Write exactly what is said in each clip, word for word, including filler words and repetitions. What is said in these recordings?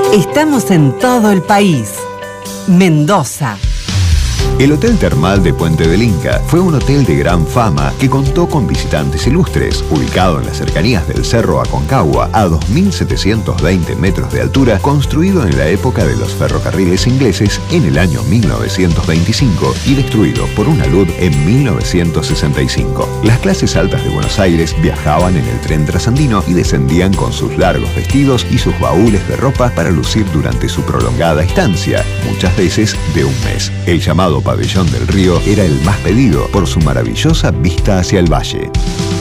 Estamos en todo el país. Mendoza. El Hotel Termal de Puente del Inca fue un hotel de gran fama que contó con visitantes ilustres, ubicado en las cercanías del Cerro Aconcagua, a dos mil setecientos veinte metros de altura, construido en la época de los ferrocarriles ingleses en el año mil novecientos veinticinco y destruido por una alud en mil novecientos sesenta y cinco. Las clases altas de Buenos Aires viajaban en el tren trasandino y descendían con sus largos vestidos y sus baúles de ropa para lucir durante su prolongada estancia, muchas veces de un mes. El llamado Pabellón del Río era el más pedido por su maravillosa vista hacia el valle.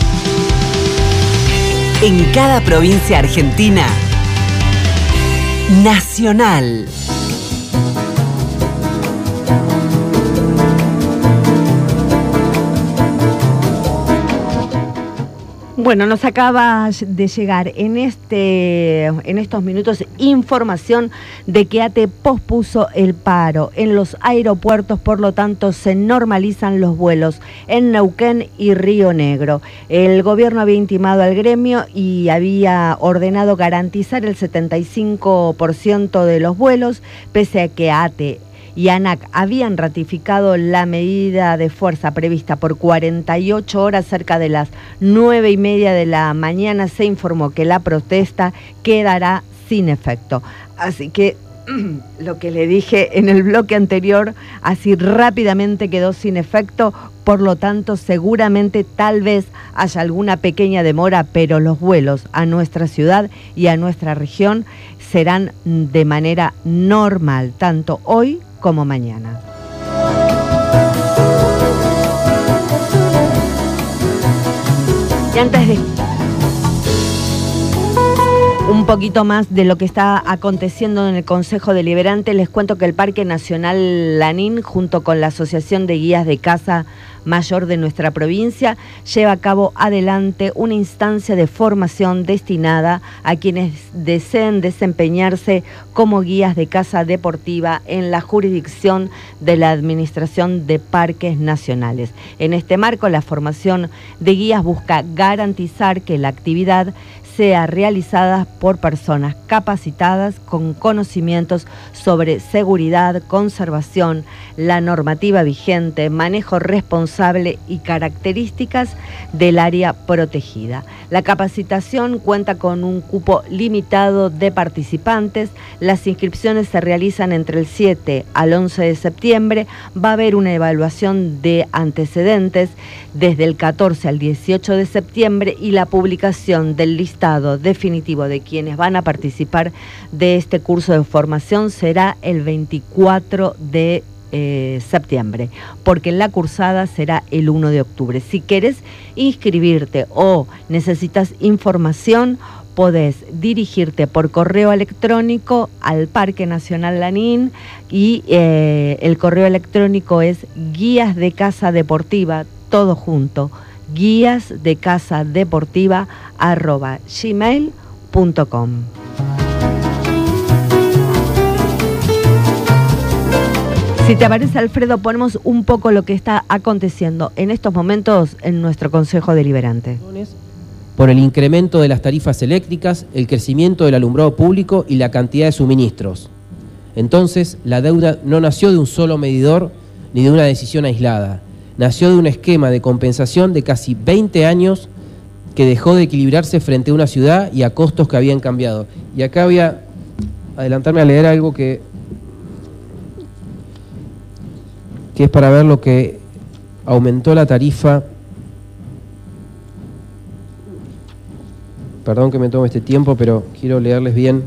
En cada provincia argentina, Nacional. Bueno, nos acaba de llegar en este, en estos minutos información de que ATE pospuso el paro en los aeropuertos, por lo tanto se normalizan los vuelos en Neuquén y Río Negro. El gobierno había intimado al gremio y había ordenado garantizar el setenta y cinco por ciento de los vuelos, pese a que ATE y ANAC habían ratificado la medida de fuerza prevista por cuarenta y ocho horas. Cerca de las nueve y media de la mañana se informó que la protesta quedará sin efecto. Así que lo que le dije en el bloque anterior, así rápidamente quedó sin efecto. Por lo tanto, seguramente tal vez haya alguna pequeña demora, pero los vuelos a nuestra ciudad y a nuestra región serán de manera normal, tanto hoy como mañana. Y antes de un poquito más de lo que está aconteciendo en el Consejo Deliberante, les cuento que el Parque Nacional Lanín, junto con la Asociación de Guías de Caza Mayor de nuestra provincia, lleva a cabo adelante una instancia de formación destinada a quienes deseen desempeñarse como guías de caza deportiva en la jurisdicción de la Administración de Parques Nacionales. En este marco, la formación de guías busca garantizar que la actividad sea realizada por personas capacitadas con conocimientos sobre seguridad, conservación, la normativa vigente, manejo responsable y características del área protegida. La capacitación cuenta con un cupo limitado de participantes. Las inscripciones se realizan entre el siete al once de septiembre. Va a haber una evaluación de antecedentes desde el catorce al dieciocho de septiembre y la publicación del listado definitivo de quienes van a participar de este curso de formación será el veinticuatro de eh, septiembre, porque la cursada será el uno de octubre. Si querés inscribirte o necesitas información, podés dirigirte por correo electrónico al Parque Nacional Lanín y eh, el correo electrónico es guías de caza deportiva, todo junto, guías de caza deportiva arroba gmail punto com. Si te parece, Alfredo, ponemos un poco lo que está aconteciendo en estos momentos en nuestro Consejo Deliberante. Por el incremento de las tarifas eléctricas, el crecimiento del alumbrado público y la cantidad de suministros. Entonces, la deuda no nació de un solo medidor ni de una decisión aislada. Nació de un esquema de compensación de casi veinte años que dejó de equilibrarse frente a una ciudad y a costos que habían cambiado. Y acá voy a adelantarme a leer algo que, que es para ver lo que aumentó la tarifa. Perdón que me tome este tiempo, pero quiero leerles bien.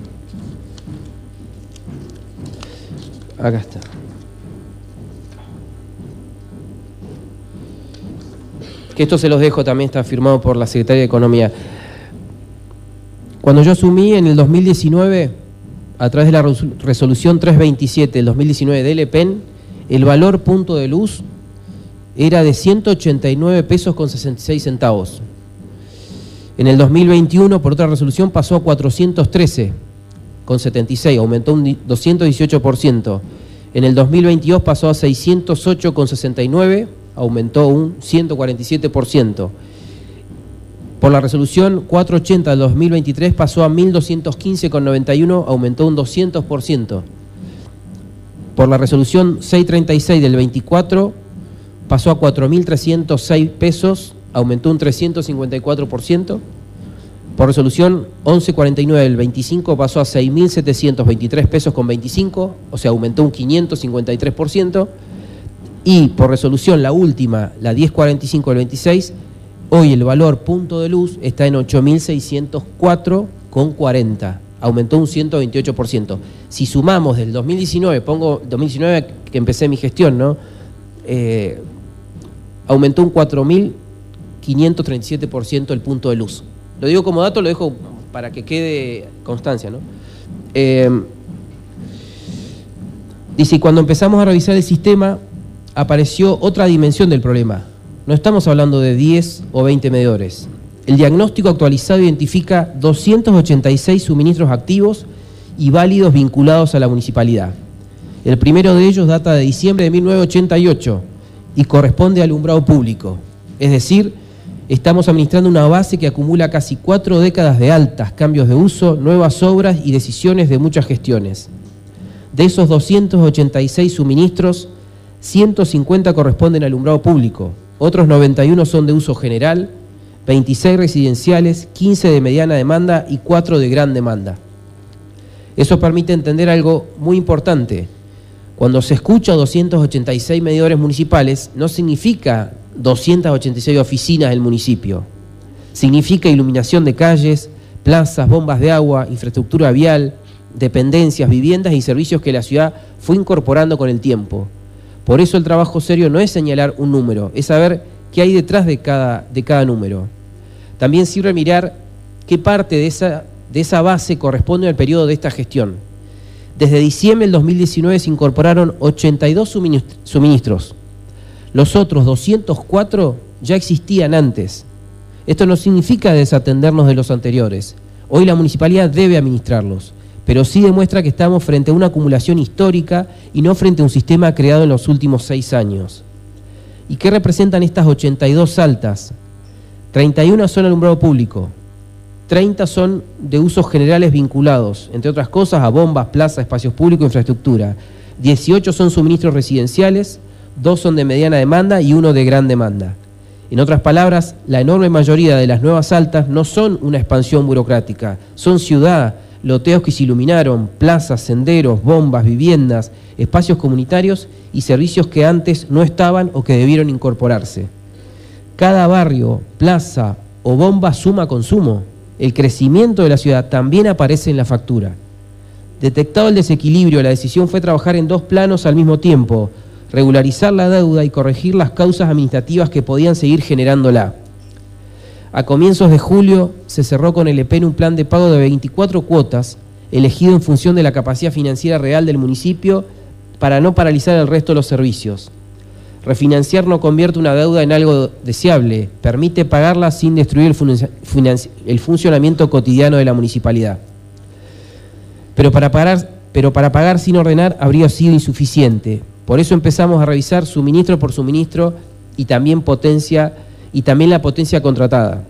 Acá está. Que esto se los dejo, también está firmado por la Secretaría de Economía. Cuando yo asumí en el dos mil diecinueve, a través de la resolución trescientos veintisiete del dos mil diecinueve del E P E N, el valor punto de luz era de ciento ochenta y nueve pesos con sesenta y seis centavos. En el dos mil veintiuno, por otra resolución, pasó a cuatrocientos trece con setenta y seis, aumentó un doscientos dieciocho por ciento. En el dos mil veintidós pasó a seiscientos ocho con sesenta y nueve, aumentó un ciento cuarenta y siete por ciento. Por la resolución cuatrocientos ochenta del dos mil veintitrés pasó a mil doscientos quince con noventa y uno, aumentó un doscientos por ciento. Por la resolución seiscientos treinta y seis del veinticuatro pasó a cuatro mil trescientos seis pesos, aumentó un trescientos cincuenta y cuatro por ciento. Por resolución once cuarenta y nueve del veinticinco pasó a seis mil setecientos veintitrés pesos con veinticinco, o sea, aumentó un quinientos cincuenta y tres por ciento. Y por resolución la última, la diez cuarenta y cinco del veintiséis, hoy el valor punto de luz está en ocho mil seiscientos cuatro con cuarenta, aumentó un ciento veintiocho por ciento. Si sumamos del dos mil diecinueve, pongo dos mil diecinueve que empecé mi gestión, ¿no? Eh, aumentó un cuatro mil quinientos treinta y siete por ciento el punto de luz. Lo digo como dato, lo dejo para que quede constancia, ¿no? Eh, dice, cuando empezamos a revisar el sistema, apareció otra dimensión del problema. No estamos hablando de diez o veinte medidores. El diagnóstico actualizado identifica doscientos ochenta y seis suministros activos y válidos vinculados a la municipalidad. El primero de ellos data de diciembre de mil novecientos ochenta y ocho y corresponde al alumbrado público. Es decir, estamos administrando una base que acumula casi cuatro décadas de altas, cambios de uso, nuevas obras y decisiones de muchas gestiones. De esos doscientos ochenta y seis suministros, ciento cincuenta corresponden al alumbrado público, otros noventa y uno son de uso general, veintiséis residenciales, quince de mediana demanda y cuatro de gran demanda. Eso permite entender algo muy importante. Cuando se escucha doscientos ochenta y seis medidores municipales, no significa doscientas ochenta y seis oficinas del municipio. Significa iluminación de calles, plazas, bombas de agua, infraestructura vial, dependencias, viviendas y servicios que la ciudad fue incorporando con el tiempo. Por eso el trabajo serio no es señalar un número, es saber qué hay detrás de cada, de cada número. También sirve mirar qué parte de esa, de esa base corresponde al periodo de esta gestión. Desde diciembre del dos mil diecinueve se incorporaron ochenta y dos suministros. Los otros doscientos cuatro ya existían antes. Esto no significa desatendernos de los anteriores. Hoy la municipalidad debe administrarlos, pero sí demuestra que estamos frente a una acumulación histórica y no frente a un sistema creado en los últimos seis años. ¿Y qué representan estas ochenta y dos altas? treinta y uno son alumbrado público, treinta son de usos generales vinculados, entre otras cosas, a bombas, plazas, espacios públicos e infraestructura. dieciocho son suministros residenciales, dos son de mediana demanda y uno de gran demanda. En otras palabras, la enorme mayoría de las nuevas altas no son una expansión burocrática, son ciudad, loteos que se iluminaron, plazas, senderos, bombas, viviendas, espacios comunitarios y servicios que antes no estaban o que debieron incorporarse. Cada barrio, plaza o bomba suma consumo. El crecimiento de la ciudad también aparece en la factura. Detectado el desequilibrio, la decisión fue trabajar en dos planos al mismo tiempo: regularizar la deuda y corregir las causas administrativas que podían seguir generándola. A comienzos de julio se cerró con el E P E N un plan de pago de veinticuatro cuotas, elegido en función de la capacidad financiera real del municipio para no paralizar el resto de los servicios. Refinanciar no convierte una deuda en algo deseable, permite pagarla sin destruir el, fun el funcionamiento cotidiano de la municipalidad. Pero para, pagar, pero para pagar sin ordenar habría sido insuficiente. Por eso empezamos a revisar suministro por suministro y también potencia y también la potencia contratada.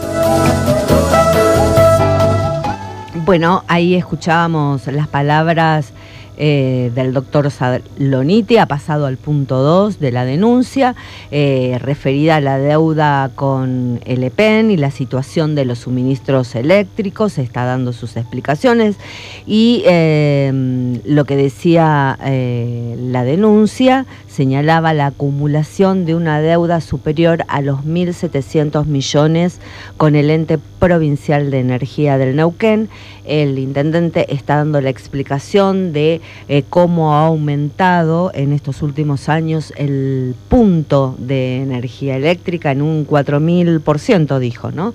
Bueno, ahí escuchábamos las palabras eh, del doctor Saloniti. Ha pasado al punto dos de la denuncia, eh, referida a la deuda con el E P E N y la situación de los suministros eléctricos. Está dando sus explicaciones y eh, lo que decía eh, la denuncia señalaba la acumulación de una deuda superior a los mil setecientos millones con el ente provincial de energía del Neuquén. El intendente está dando la explicación de eh, cómo ha aumentado en estos últimos años el punto de energía eléctrica en un cuatro mil por ciento, dijo, ¿no?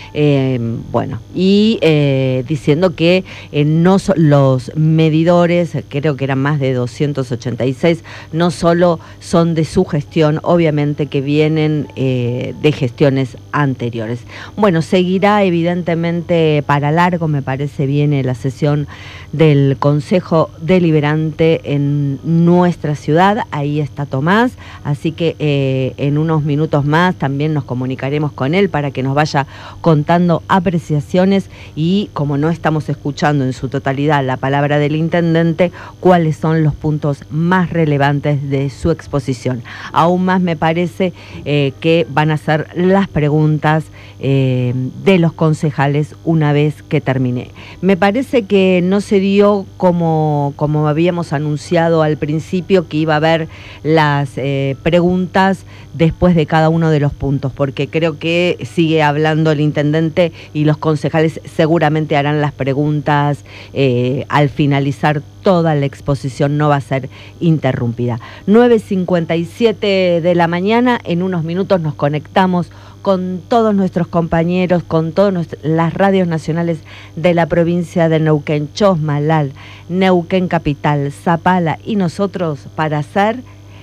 Eh, bueno, y eh, diciendo que eh, no so, los medidores, creo que eran más de doscientos ochenta y seis, no solo son de su gestión, obviamente que vienen eh, de gestiones anteriores. Bueno, seguirá evidentemente para largo, me parece, viene la sesión del Consejo Deliberante en nuestra ciudad. Ahí está Tomás, así que eh, en unos minutos más también nos comunicaremos con él para que nos vaya contando apreciaciones y, como no estamos escuchando en su totalidad la palabra del intendente, cuáles son los puntos más relevantes de su exposición. Aún más me parece eh, que van a ser las preguntas eh, de los concejales una vez que termine. Me parece que no se dio como, como habíamos anunciado al principio, que iba a haber las eh, preguntas después de cada uno de los puntos, porque creo que sigue hablando el intendente y los concejales seguramente harán las preguntas eh, al finalizar toda la exposición, no va a ser interrumpida. nueve cincuenta y siete de la mañana, en unos minutos nos conectamos con todos nuestros compañeros, con todas las radios nacionales de la provincia de Neuquén, Chosmalal, Neuquén Capital, Zapala y nosotros, para hacer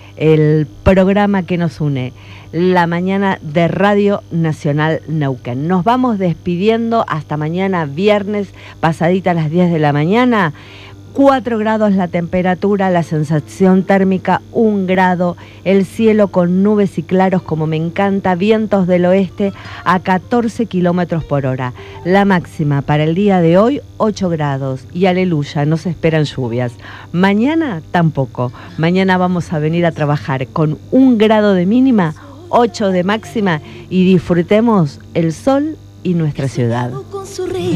el programa que nos une, la mañana de Radio Nacional Neuquén. Nos vamos despidiendo hasta mañana viernes, pasadita a las diez de la mañana. cuatro grados la temperatura, la sensación térmica un grado, el cielo con nubes y claros como me encanta, vientos del oeste a catorce kilómetros por hora. La máxima para el día de hoy, ocho grados y aleluya, no se esperan lluvias. Mañana tampoco, mañana vamos a venir a trabajar con un grado de mínima, ocho de máxima y disfrutemos el sol y nuestra ciudad.